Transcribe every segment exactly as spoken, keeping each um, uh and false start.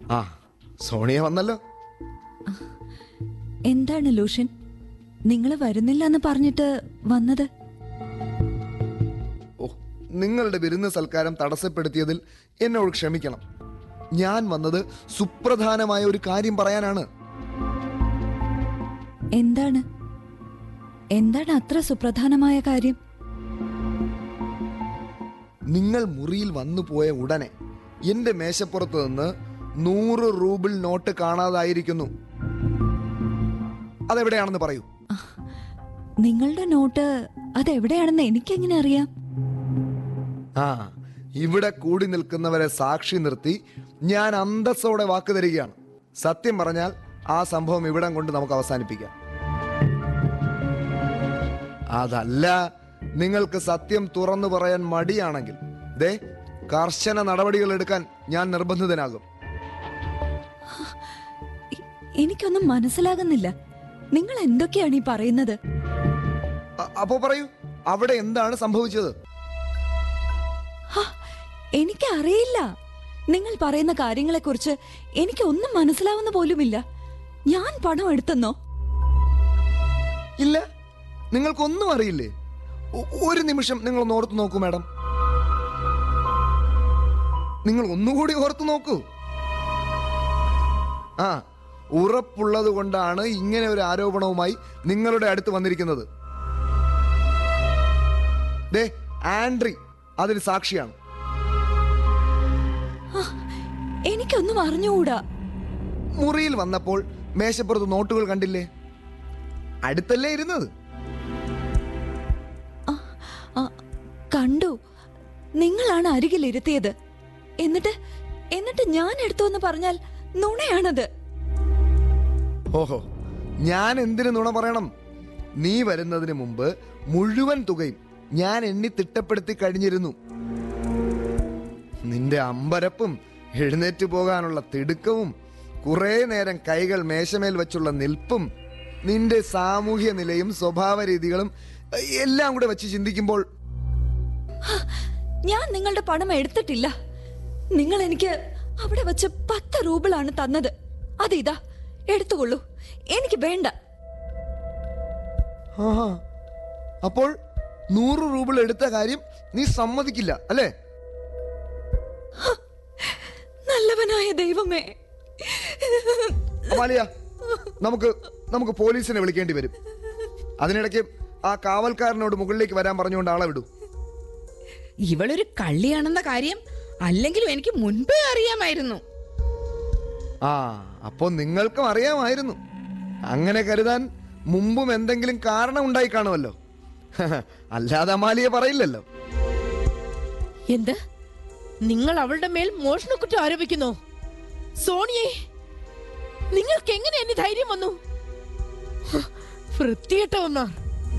ആ, സോണിയ വന്നല്ലോ. എന്താണ് ലൂഷ്യൻ, നിങ്ങൾ വരുന്നില്ല എന്ന് പറഞ്ഞിട്ട് വന്നത്? ഓ, നിങ്ങളുടെ വിരുന്ന് സൽക്കാരം തടസ്സപ്പെടുത്തിയതിൽ എന്നോട് ക്ഷമിക്കണം. ഞാൻ വന്നത് സുപ്രധാനമായ ഒരു കാര്യം പറയാനാണ്. എന്താണ് എന്താണ് അത്ര സുപ്രധാനമായ കാര്യം? നിങ്ങൾ മുറിയിൽ വന്നു പോയ ഉടനെ എന്റെ മേശപ്പുറത്ത് നിന്ന് നൂറ് റൂബിൾ നോട്ട് കാണാതായിരിക്കുന്നു. അതെവിടെയാണെന്ന് പറയൂ. നിങ്ങളുടെ നോട്ട് അതെവിടെയാണെന്ന് എനിക്കെങ്ങനെ അറിയാം? ആ, ഇവിടെ കൂടി നിൽക്കുന്നവരെ സാക്ഷി നിർത്തി ഞാൻ അന്തസ്സോടെ വാക്ക് തരികയാണ്. സത്യം പറഞ്ഞാൽ ആ സംഭവം ഇവിടം കൊണ്ട് നമുക്ക് അവസാനിപ്പിക്കാം. അതല്ല, നിങ്ങൾക്ക് സത്യം തുറന്നു പറയാൻ മടിയാണെങ്കിൽ ദേ കർശന നടപടികൾ എടുക്കാൻ ഞാൻ നിർബന്ധിതനാകും. എനിക്കൊന്നും മനസ്സിലാകുന്നില്ല. നിങ്ങൾ എന്തൊക്കെയാണ് ഈ പറയുന്നത്? അപ്പോ പറയൂ, അവിടെ എന്താണ് സംഭവിച്ചത്? എനിക്കറിയില്ല. നിങ്ങൾ പറയുന്ന കാര്യങ്ങളെ കുറിച്ച് എനിക്ക് ഒന്നും മനസ്സിലാവുന്ന പോലുമില്ല. ഞാൻ പണം എടുത്തെന്നോ? ഇല്ല, നിങ്ങൾക്കൊന്നും അറിയില്ലേ? ഒരു നിമിഷം നിങ്ങൾ ഒന്ന് ഓർത്തു നോക്കൂ മാഡം. നിങ്ങൾ ഒന്നുകൂടി ഓർത്തു നോക്കൂ. ആ, ഉറപ്പുള്ളത് കൊണ്ടാണ് ഇങ്ങനെ ഒരു ആരോപണവുമായി നിങ്ങളുടെ അടുത്ത് വന്നിരിക്കുന്നത്. ദേ, ആൻഡ്രി അതിന് സാക്ഷിയാണ്. എനിക്കൊന്നും അറിഞ്ഞുകൂടാ. മുറിയിൽ വന്നപ്പോൾ മേശപ്പുറത്ത് നോട്ടുകൾ കണ്ടില്ലേ? അടുത്തല്ലേ ഇരുന്നത്? കണ്ടു. നിങ്ങളാണ് അരികിലിരുത്തിയത്. എന്നിട്ട് എന്നിട്ട് ഞാൻ എടുത്തോന്ന് പറഞ്ഞാൽ നുണയാണത്. ഓഹോ, ഞാൻ എന്തിനു നുണ പറയണം? നീ വരുന്നതിന് മുമ്പ് മുഴുവൻ തുകയും ഞാൻ എണ്ണി തിട്ടപ്പെടുത്തി കഴിഞ്ഞിരുന്നു. നിന്റെ അമ്പരപ്പും എഴുന്നേറ്റ് പോകാനുള്ള തിടുക്കവും കുറെ നേരം കൈകൾ മേശമേൽ വെച്ചുള്ള നിൽപ്പും നിന്റെ സാമൂഹ്യ നിലയും സ്വഭാവ രീതികളും എല്ലാം കൂടെ വെച്ച് ചിന്തിക്കുമ്പോൾ ഞാൻ നിങ്ങളുടെ പണം എടുത്തിട്ടില്ല. നിങ്ങൾ എനിക്ക് അവിടെ വെച്ച് പത്ത് റൂബിളാണ് തന്നത്. അതിതാ, എടുത്തുകൊള്ളൂ. എനിക്ക് വേണ്ട. ആഹാ, അപ്പോൾ നൂറ് റൂബിൾ എടുത്ത കാര്യം നീ സമ്മതിക്കില്ല അല്ലേ? നല്ലവനായ ദൈവമേ, അമാലിയ, നമുക്ക് നമുക്ക് പോലീസിനെ വിളിക്കേണ്ടി വരും. അതിനിടയ്ക്ക് ആ കാവൽക്കാരനോട് മുകളിലേക്ക് വരാൻ പറഞ്ഞുകൊണ്ട് ആളെ വിടൂ. ഇവളൊരു കള്ളിയാണെന്ന കാര്യം അല്ലെങ്കിലും എനിക്ക് മുൻപേ അറിയാമായിരുന്നു. ആ, അപ്പോ നിങ്ങൾക്കും അറിയാമായിരുന്നു. അങ്ങനെ കരുതാൻ മുമ്പും എന്തെങ്കിലും കാരണം ഉണ്ടായി കാണുമല്ലോ. അല്ലാതെ അമാലിയെ പറയില്ലല്ലോ. എന്ത്? നിങ്ങൾ അവളുടെ മേൽ മോഷണക്കുറ്റം ആരോപിക്കുന്നു? സോണിയെ, നിങ്ങൾക്ക് എങ്ങനെ എന്നെ ധൈര്യം വന്നു? വൃത്തികെട്ടവന്മാർ.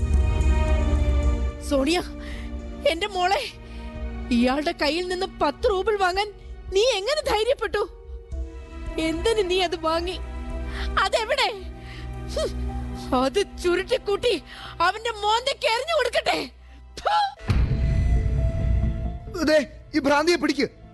സോണിയ, എന്റെ മോളെ, ഇയാളുടെ കയ്യിൽ നിന്ന് പത്ത് റൂബിൾ വാങ്ങാൻ നീ എങ്ങനെ ധൈര്യപ്പെട്ടു? എന്തിന് നീ അത് വാങ്ങി? അതെവിടെ? അത് ചുരുട്ടിക്കൂട്ടി അവന്റെ മോന്തയ്ക്ക് എറിഞ്ഞു കൊടുക്കട്ടെ. ഈ ഭ്രാന്തിയെ പിടിക്ക്.